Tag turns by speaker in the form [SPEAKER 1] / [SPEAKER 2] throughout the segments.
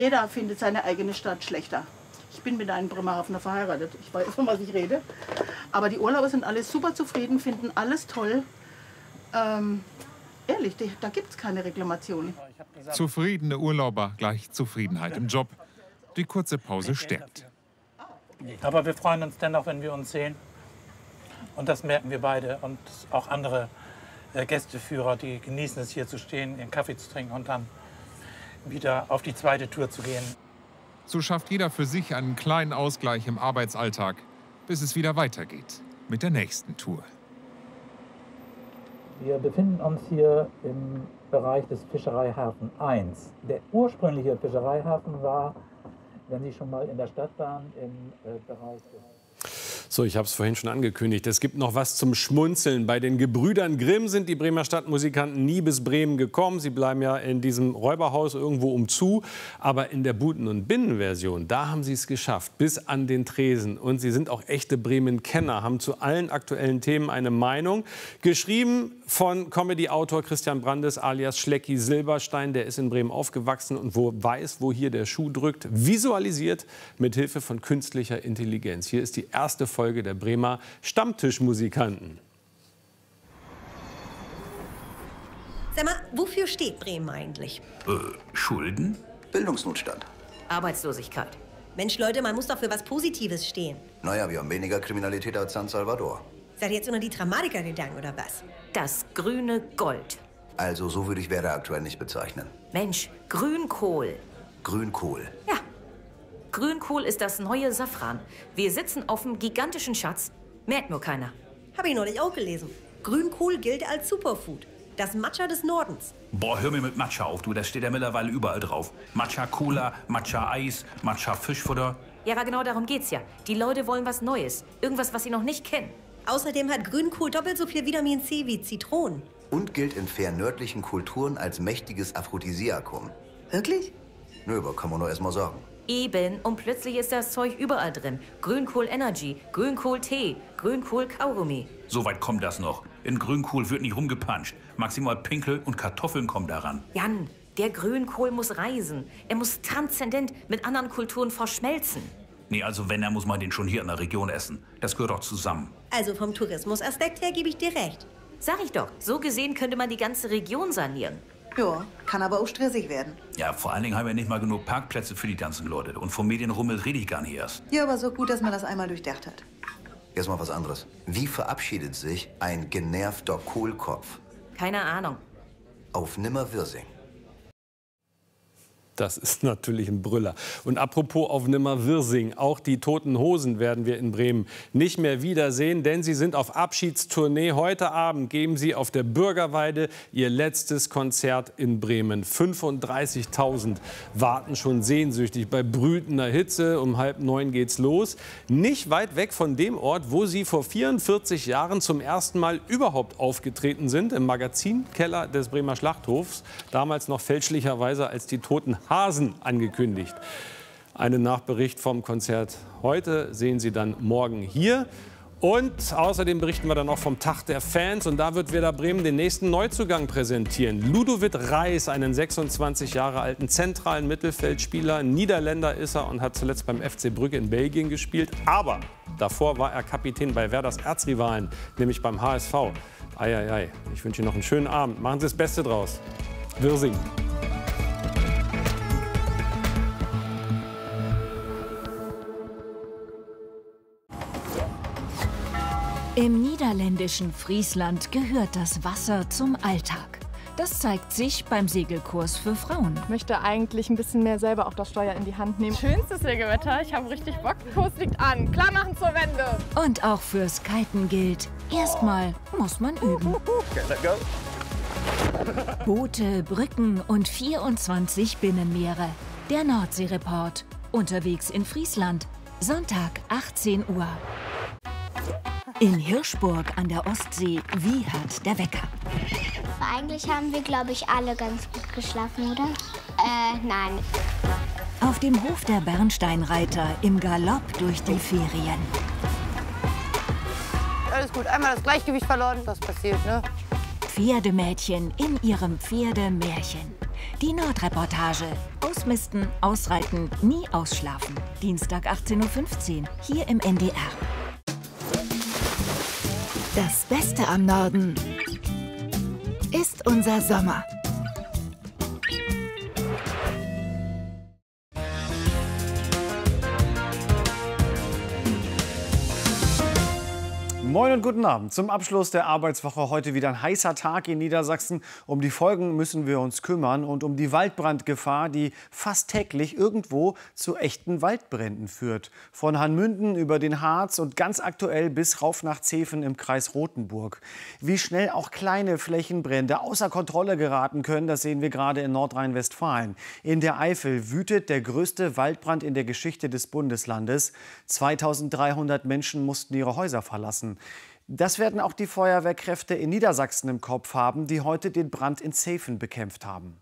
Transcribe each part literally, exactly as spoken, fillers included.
[SPEAKER 1] Jeder findet seine eigene Stadt schlechter. Ich bin mit einem Bremerhavener verheiratet. Ich weiß, von was ich rede. Aber die Urlauber sind alle super zufrieden, finden alles toll. Ähm, ehrlich, da gibt es keine Reklamation.
[SPEAKER 2] Zufriedene Urlauber gleich Zufriedenheit im Job. Die kurze Pause stärkt.
[SPEAKER 3] Aber wir freuen uns dennoch, wenn wir uns sehen. Und das merken wir beide. Und auch andere äh, Gästeführer, die genießen es, hier zu stehen, ihren Kaffee zu trinken und dann wieder auf die zweite Tour zu gehen.
[SPEAKER 2] So schafft jeder für sich einen kleinen Ausgleich im Arbeitsalltag, bis es wieder weitergeht mit der nächsten Tour.
[SPEAKER 3] Wir befinden uns hier im Bereich des Fischereihafen eins. Der ursprüngliche Fischereihafen war, wenn Sie schon mal in der Stadt waren, im äh, Bereich des...
[SPEAKER 4] So, ich habe es vorhin schon angekündigt. Es gibt noch was zum Schmunzeln. Bei den Gebrüdern Grimm sind die Bremer Stadtmusikanten nie bis Bremen gekommen. Sie bleiben ja in diesem Räuberhaus irgendwo umzu. Aber in der Buten- und Binnenversion, da haben sie es geschafft, bis an den Tresen. Und sie sind auch echte Bremen-Kenner, haben zu allen aktuellen Themen eine Meinung. Geschrieben von Comedy-Autor Christian Brandes alias Schlecki Silberstein. Der ist in Bremen aufgewachsen und wo weiß, wo hier der Schuh drückt. Visualisiert mit Hilfe von künstlicher Intelligenz. Hier ist die erste Folge Folge der Bremer Stammtischmusikanten.
[SPEAKER 5] Sag mal, wofür steht Bremen eigentlich?
[SPEAKER 6] Äh, Schulden? Bildungsnotstand.
[SPEAKER 5] Arbeitslosigkeit. Mensch, Leute, man muss doch für was Positives stehen.
[SPEAKER 6] Naja, wir haben weniger Kriminalität als San Salvador.
[SPEAKER 5] Seid ihr jetzt unter die Dramatiker gegangen, oder was?
[SPEAKER 7] Das grüne Gold.
[SPEAKER 6] Also, so würde ich Werder aktuell nicht bezeichnen.
[SPEAKER 7] Mensch, Grünkohl.
[SPEAKER 6] Grünkohl?
[SPEAKER 7] Ja. Grünkohl ist das neue Safran. Wir sitzen auf einem gigantischen Schatz. Merkt nur keiner.
[SPEAKER 5] Habe ich neulich auch gelesen. Grünkohl gilt als Superfood. Das Matcha des Nordens.
[SPEAKER 8] Boah, hör mir mit Matcha auf, du. Das steht ja mittlerweile überall drauf. Matcha Cola, Matcha Eis, Matcha Fischfutter.
[SPEAKER 7] Ja, aber genau darum geht's ja. Die Leute wollen was Neues. Irgendwas, was sie noch nicht kennen.
[SPEAKER 5] Außerdem hat Grünkohl doppelt so viel Vitamin C wie Zitronen.
[SPEAKER 6] Und gilt in fernördlichen Kulturen als mächtiges Aphrodisiakum.
[SPEAKER 5] Wirklich?
[SPEAKER 6] Nö, aber kann man nur erst mal sagen.
[SPEAKER 7] Eben, und plötzlich ist das Zeug überall drin. Grünkohl Energy, Grünkohl Tee, Grünkohl Kaugummi.
[SPEAKER 8] So weit kommt das noch. In Grünkohl wird nicht rumgepanscht. Maximal Pinkel und Kartoffeln kommen daran.
[SPEAKER 7] Jan, der Grünkohl muss reisen. Er muss transzendent mit anderen Kulturen verschmelzen.
[SPEAKER 8] Nee, also wenn, dann muss man den schon hier in der Region essen. Das gehört doch zusammen.
[SPEAKER 5] Also vom Tourismusaspekt her gebe ich dir recht.
[SPEAKER 7] Sag ich doch, so gesehen könnte man die ganze Region sanieren.
[SPEAKER 5] Ja, kann aber auch stressig werden.
[SPEAKER 8] Ja, vor allen Dingen haben wir nicht mal genug Parkplätze für die ganzen Leute. Und vom Medienrummel rede ich gar nicht erst.
[SPEAKER 5] Ja, aber so gut, dass man das einmal durchdacht hat.
[SPEAKER 6] Jetzt mal was anderes. Wie verabschiedet sich ein genervter Kohlkopf?
[SPEAKER 7] Keine Ahnung.
[SPEAKER 6] Auf Nimmerwirsing.
[SPEAKER 4] Das ist natürlich ein Brüller. Und apropos auf Nimmerwirsing, auch die Toten Hosen werden wir in Bremen nicht mehr wiedersehen, denn sie sind auf Abschiedstournee. Heute Abend geben sie auf der Bürgerweide ihr letztes Konzert in Bremen. fünfunddreißigtausend warten schon sehnsüchtig bei brütender Hitze. Um halb neun geht's los. Nicht weit weg von dem Ort, wo sie vor vierundvierzig Jahren zum ersten Mal überhaupt aufgetreten sind, im Magazinkeller des Bremer Schlachthofs. Damals noch fälschlicherweise als die Toten Hasen angekündigt. Einen Nachbericht vom Konzert heute sehen Sie dann morgen hier. Und außerdem berichten wir dann noch vom Tag der Fans. Und da wird Werder Bremen den nächsten Neuzugang präsentieren. Ludovic Reis, einen sechsundzwanzig Jahre alten zentralen Mittelfeldspieler. Niederländer ist er und hat zuletzt beim F C Brügge in Belgien gespielt. Aber davor war er Kapitän bei Werders Erzrivalen, nämlich beim H S V. Eieiei, ich wünsche Ihnen noch einen schönen Abend. Machen Sie das Beste draus. Wirsing.
[SPEAKER 9] Im niederländischen Friesland gehört das Wasser zum Alltag. Das zeigt sich beim Segelkurs für Frauen.
[SPEAKER 10] Ich möchte eigentlich ein bisschen mehr selber auch das Steuer in die Hand nehmen. Schönstes Segelwetter, ich habe richtig Bock. Kurs liegt an, klar machen zur Wende.
[SPEAKER 9] Und auch fürs Kiten gilt, erstmal muss man üben.
[SPEAKER 11] Okay, let's go.
[SPEAKER 9] Boote, Brücken und vierundzwanzig Binnenmeere. Der Nordseereport. Unterwegs in Friesland. Sonntag, achtzehn Uhr. In Hirschburg an der Ostsee wiehert der Wecker.
[SPEAKER 12] Eigentlich haben wir, glaube ich, alle ganz gut geschlafen, oder? Äh, nein.
[SPEAKER 9] Auf dem Hof der Bernsteinreiter im Galopp durch die Ferien.
[SPEAKER 13] Alles gut, einmal das Gleichgewicht verloren, das passiert, ne?
[SPEAKER 9] Pferdemädchen in ihrem Pferdemärchen. Die Nordreportage. Ausmisten, ausreiten, nie ausschlafen. Dienstag achtzehn Uhr fünfzehn, hier im N D R. Das Beste am Norden ist unser Sommer.
[SPEAKER 11] Moin und guten Abend. Zum Abschluss der Arbeitswoche heute wieder ein heißer Tag in Niedersachsen. Um die Folgen müssen wir uns kümmern und um die Waldbrandgefahr, die fast täglich irgendwo zu echten Waldbränden führt. Von Hanmünden über den Harz und ganz aktuell bis rauf nach Zeven im Kreis Rothenburg. Wie schnell auch kleine Flächenbrände außer Kontrolle geraten können, das sehen wir gerade in Nordrhein-Westfalen. In der Eifel wütet der größte Waldbrand in der Geschichte des Bundeslandes. zweitausenddreihundert Menschen mussten ihre Häuser verlassen. Das werden auch die Feuerwehrkräfte in Niedersachsen im Kopf haben, die heute den Brand in Zeven bekämpft haben.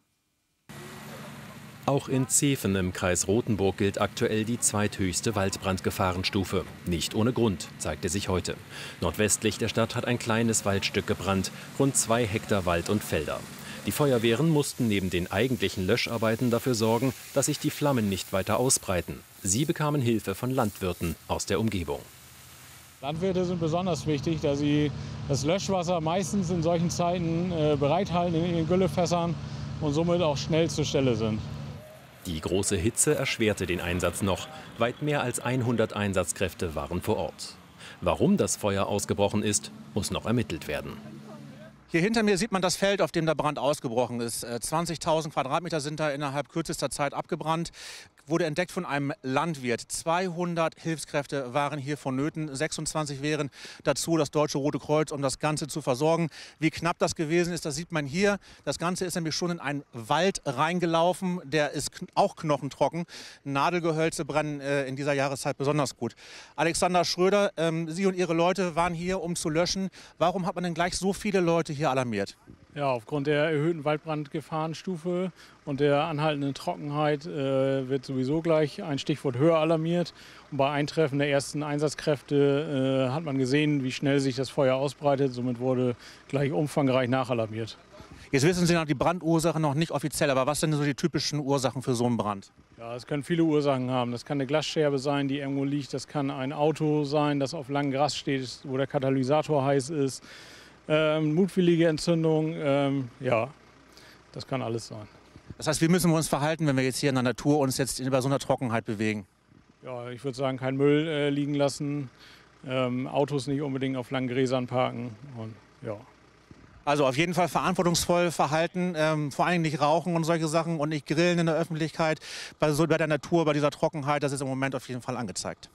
[SPEAKER 13] Auch in Zeven im Kreis Rothenburg gilt aktuell die zweithöchste Waldbrandgefahrenstufe. Nicht ohne Grund, zeigte sich heute. Nordwestlich der Stadt hat ein kleines Waldstück gebrannt, rund zwei Hektar Wald und Felder. Die Feuerwehren mussten neben den eigentlichen Löscharbeiten dafür sorgen, dass sich die Flammen nicht weiter ausbreiten. Sie bekamen Hilfe von Landwirten aus der Umgebung.
[SPEAKER 14] Landwirte sind besonders wichtig, da sie das Löschwasser meistens in solchen Zeiten äh, bereithalten in ihren Güllefässern und somit auch schnell zur Stelle sind.
[SPEAKER 13] Die große Hitze erschwerte den Einsatz noch. Weit mehr als hundert Einsatzkräfte waren vor Ort. Warum das Feuer ausgebrochen ist, muss noch ermittelt werden.
[SPEAKER 15] Hier hinter mir sieht man das Feld, auf dem der Brand ausgebrochen ist. zwanzigtausend Quadratmeter sind da innerhalb kürzester Zeit abgebrannt. Wurde entdeckt von einem Landwirt. zweihundert Hilfskräfte waren hier vonnöten. sechsundzwanzig wären dazu das Deutsche Rote Kreuz, um das Ganze zu versorgen. Wie knapp das gewesen ist, das sieht man hier. Das Ganze ist nämlich schon in einen Wald reingelaufen. Der ist auch knochentrocken. Nadelgehölze brennen äh, in dieser Jahreszeit besonders gut. Alexander Schröder, ähm, Sie und Ihre Leute waren hier, um zu löschen. Warum hat man denn gleich so viele Leute hier alarmiert?
[SPEAKER 14] Ja, aufgrund der erhöhten Waldbrandgefahrenstufe und der anhaltenden Trockenheit äh, wird sowieso gleich ein Stichwort höher alarmiert. Und bei Eintreffen der ersten Einsatzkräfte äh, hat man gesehen, wie schnell sich das Feuer ausbreitet. Somit wurde gleich umfangreich nachalarmiert.
[SPEAKER 15] Jetzt wissen Sie noch die Brandursache noch nicht offiziell, aber was sind so die typischen Ursachen für so einen Brand?
[SPEAKER 14] Ja, es können viele Ursachen haben. Das kann eine Glasscherbe sein, die irgendwo liegt. Das kann ein Auto sein, das auf langem Gras steht, wo der Katalysator heiß ist. Ähm, mutwillige Entzündung, ähm, ja, das kann alles sein.
[SPEAKER 15] Das heißt, wie müssen wir uns verhalten, wenn wir jetzt hier in der Natur uns jetzt bei so einer Trockenheit bewegen?
[SPEAKER 14] Ja, ich würde sagen, kein Müll äh, liegen lassen, ähm, Autos nicht unbedingt auf langen Gräsern parken und ja.
[SPEAKER 15] Also auf jeden Fall verantwortungsvoll verhalten, ähm, vor allem nicht rauchen und solche Sachen und nicht grillen in der Öffentlichkeit. Bei, so, bei der Natur, bei dieser Trockenheit, das ist im Moment auf jeden Fall angezeigt.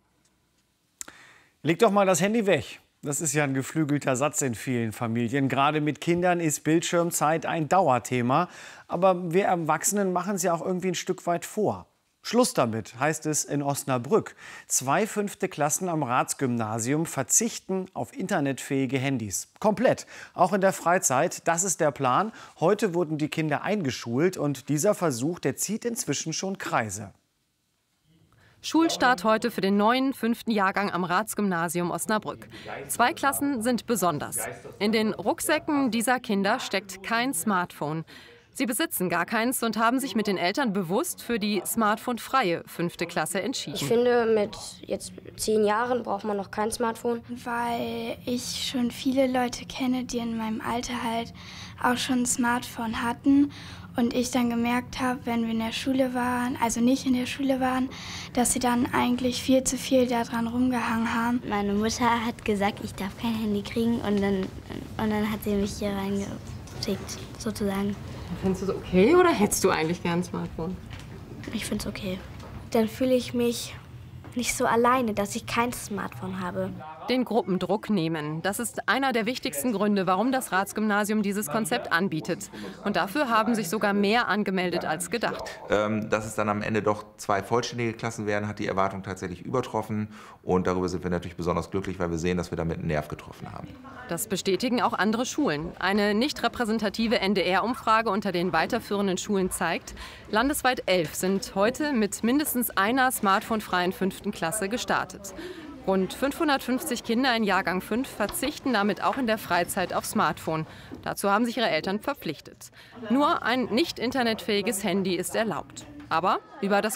[SPEAKER 11] Leg doch mal das Handy weg. Das ist ja ein geflügelter Satz in vielen Familien. Gerade mit Kindern ist Bildschirmzeit ein Dauerthema. Aber wir Erwachsenen machen es ja auch irgendwie ein Stück weit vor. Schluss damit, heißt es in Osnabrück. Zwei fünfte Klassen am Ratsgymnasium verzichten auf internetfähige Handys. Komplett, auch in der Freizeit. Das ist der Plan. Heute wurden die Kinder eingeschult und dieser Versuch, der zieht inzwischen schon Kreise.
[SPEAKER 16] Schulstart heute für den neuen fünften Jahrgang am Ratsgymnasium Osnabrück. Zwei Klassen sind besonders. In den Rucksäcken dieser Kinder steckt kein Smartphone. Sie besitzen gar keins und haben sich mit den Eltern bewusst für die smartphone-freie fünfte Klasse entschieden.
[SPEAKER 17] Ich finde, mit jetzt zehn Jahren braucht man noch kein Smartphone.
[SPEAKER 18] Weil ich schon viele Leute kenne, die in meinem Alter halt auch schon ein Smartphone hatten. Und ich dann gemerkt habe, wenn wir in der Schule waren, also nicht in der Schule waren, dass sie dann eigentlich viel zu viel daran rumgehangen haben.
[SPEAKER 12] Meine Mutter hat gesagt, ich darf kein Handy kriegen und dann, und dann hat sie mich hier reingeschickt, sozusagen.
[SPEAKER 16] Findest du es okay oder hättest du eigentlich gern ein Smartphone?
[SPEAKER 12] Ich finde es okay. Dann fühle ich mich nicht so alleine, dass ich kein Smartphone habe.
[SPEAKER 16] Den Gruppendruck nehmen. Das ist einer der wichtigsten Gründe, warum das Ratsgymnasium dieses Konzept anbietet. Und dafür haben sich sogar mehr angemeldet als gedacht.
[SPEAKER 19] Ähm, dass es dann am Ende doch zwei vollständige Klassen werden, hat die Erwartung tatsächlich übertroffen. Und darüber sind wir natürlich besonders glücklich, weil wir sehen, dass wir damit einen Nerv getroffen haben.
[SPEAKER 16] Das bestätigen auch andere Schulen. Eine nicht repräsentative N D R-Umfrage unter den weiterführenden Schulen zeigt, landesweit elf sind heute mit mindestens einer smartphonefreien fünften Klasse gestartet. Rund fünfhundertfünfzig Kinder in Jahrgang fünf verzichten damit auch in der Freizeit auf Smartphone. Dazu haben sich ihre Eltern verpflichtet. Nur ein nicht internetfähiges Handy ist erlaubt. Aber über das